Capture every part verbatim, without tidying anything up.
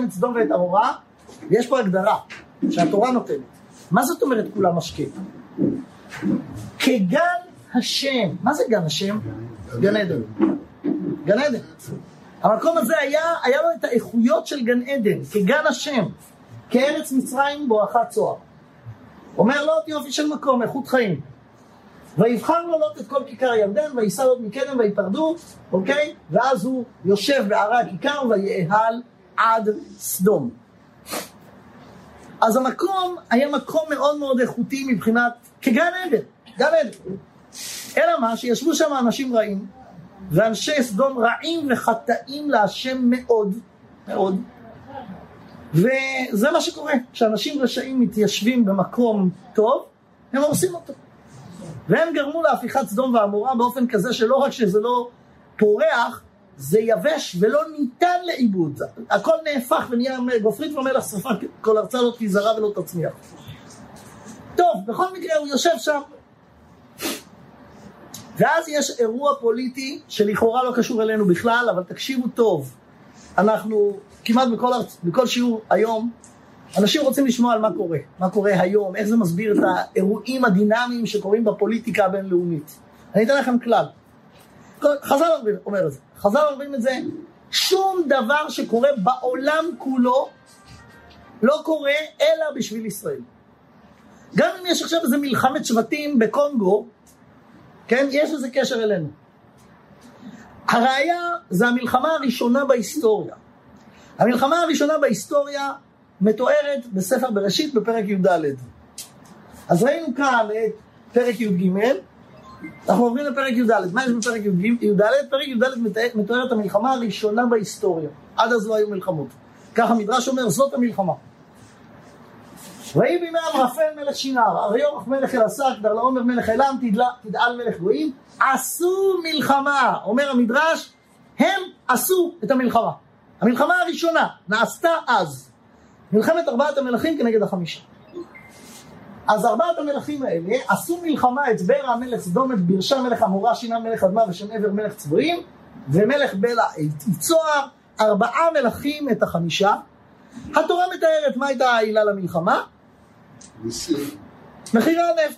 את סדום ואת עמורה, ויש פה הגדרה שהתורה נותנת. מה זאת אומרת כולם משקה? כגן השם. מה זה גן השם? גן עדן. גן עדן. המקום הזה היה, היה לו את האיכויות של גן עדן, כגן השם, כארץ מצרים בואכה צוהר. אומר לוט יופי של מקום, איכות חיים. ויבחר לו לוט את כל כיכר ירדן, ויסע לוט מקדם ויפרדו, אוקיי? ואז הוא יושב בערי הכיכר ויאהל עד סדום. אז המקום היה מקום מאוד מאוד איכותי מבחינת, כגן עדן, גן עדן. אלא מה? שישבו שם אנשים רעים, ואנשי סדום רעים וחטאים להשם מאוד, מאוד. וזה מה שקורה, כשאנשים רשעים מתיישבים במקום טוב, הם הורסים אותו. והם גרמו להפיכת סדום ועמורה באופן כזה שלא רק שזה לא פורח, זה יבש ולא ניתן לעיבוד. הכל נהפך ונהיה גופרית ומלח שרפה, כל ארצה לא תזרע ולא תצמיח. טוב, בכל מקרה הוא יושב שם. ואז יש אירוע פוליטי שלכאורה לא קשור אלינו בכלל, אבל תקשיבו טוב. אנחנו כמעט בכל, בכל שיעור היום, אנשים רוצים לשמוע על מה קורה. מה קורה היום, איך זה מסביר את האירועים הדינמיים שקורים בפוליטיקה הבינלאומית. אני אתן לכם כלל. חז"ל אומר את זה. חז"ל אומרים את זה, שום דבר שקורה בעולם כולו לא קורה אלא בשביל ישראל. גם אם יש עכשיו איזה מלחמת שבטים בקונגו, כן, יש איזה קשר אלינו. הראיה זה המלחמה הראשונה בהיסטוריה. המלחמה הראשונה בהיסטוריה מתוארת בספר בראשית בפרק י"ד. אז ראינו כאן את פרק י"ג, אנחנו עוברים לפרק י"ד. מה יש בפרק י"ד? פרק י"ד מתואר את המלחמה הראשונה בהיסטוריה. עד אז לא היו מלחמות. ככה המדרש אומר, זאת המלחמה. ויהי בימי אמרפל מלך שינר, אריוך מלך אלעשר, כדרלעומר מלך אלם, תדעל מלך גויים, עשו מלחמה. אומר המדרש, הם עשו את המלחמה. המלחמה הראשונה נעשתה אז. מלחמת ארבעת המלכים כנגד החמישה. אז ארבעת המלכים האלה עשו מלחמה את ברע מלך סדום, את בירשה מלך עמורה, שינה מלך אדמה ושם עבר מלך צבועים, ומלך בלע את צוהר, ארבעה מלכים את החמישה. התורה מתארת מה הייתה העילה למלחמה? מחירי הנפט.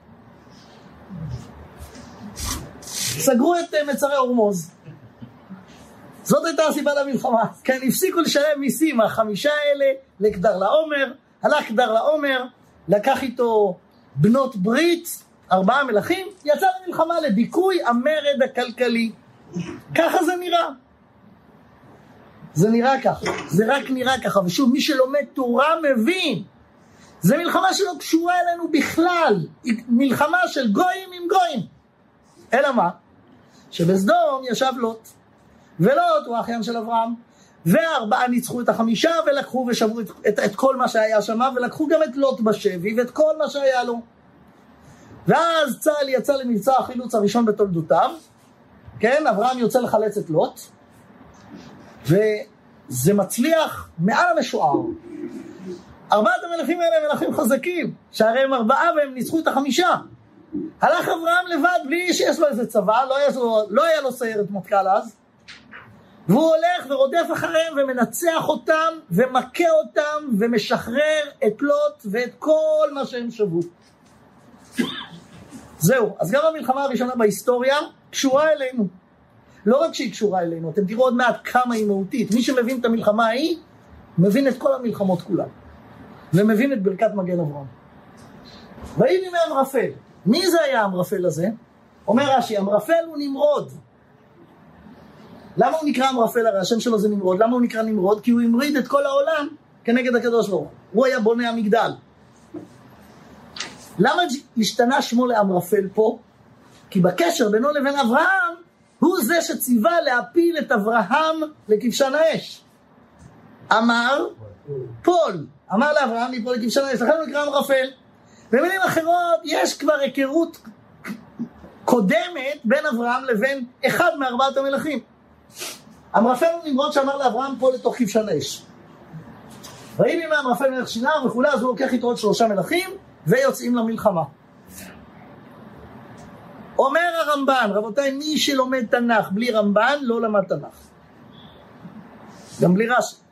סגרו את מצרי הורמוז. זאת הייתה הסיבה למלחמה. כן, הפסיקו לשלם מיסים החמישה האלה לכדרלעומר. הלך כדרלעומר, לקח איתו בנות ברית, ארבעה מלכים, יצא למלחמה לדיכוי המרד הכלכלי. ככה זה נראה. זה נראה ככה, זה רק נראה ככה, ושוב, מי שלומד תורה מבין, זה מלחמה שלא קשורה אלינו בכלל, היא מלחמה של גויים עם גויים. אלא מה? שבסדום ישב לוט, ולוט הוא האחיין של אברהם, והארבעה ניצחו את החמישה, ולקחו ושברו את, את, את כל מה שהיה שם, ולקחו גם את לוט בשבי, ואת כל מה שהיה לו. ואז צה"ל יצא למבצע החילוץ הראשון בתולדותיו, כן, אברהם יוצא לחלץ את לוט, וזה מצליח מעל המשוער. ארבעת המלכים האלה הם מלכים חזקים, שהרי הם ארבעה והם ניצחו את החמישה. הלך אברהם לבד בלי שיש לו איזה צבא, לא היה לו, לא היה לו סיירת מטכ"ל אז, והוא הולך ורודף אחריהם ומנצח אותם ומכה אותם ומשחרר את לוט ואת כל מה שהם שבו. זהו, אז גם המלחמה הראשונה בהיסטוריה קשורה אלינו. לא רק שהיא קשורה אלינו, אתם תראו עוד מעט כמה היא מהותית. מי שמבין את המלחמה ההיא, מבין את כל המלחמות כולן. ומבין את ברכת מגן אברהם. ויהי בימי אמרפל. מי זה היה אמרפל הזה? אומר רש"י, אמרפל הוא נמרוד. למה הוא נקרא אמרפל? הרי השם שלו זה נמרוד. למה הוא נקרא נמרוד? כי הוא המריד את כל העולם כנגד הקדוש ברוך הוא. הוא היה בונה המגדל. למה השתנה שמו לאמרפל פה? כי בקשר בינו לבין אברהם, הוא זה שציווה להפיל את אברהם לכבשן האש. אמר פול, אמר לאברהם ליפול לכבשן האש, לכן הוא נקרא אמרפל. במילים אחרות, יש כבר היכרות קודמת בין אברהם לבין אחד מארבעת המלכים. אמרפל הוא נמרוד שאמר לאברהם פול לתוך כבשן האש. ויהי בימי אמרפל מלך שינר וכולי, אז הוא לוקח איתו עוד שלושה מלכים ויוצאים למלחמה. אומר הרמב"ן, רבותיי, מי שלומד תנ"ך בלי רמב"ן לא למד תנ"ך. גם בלי רש"י.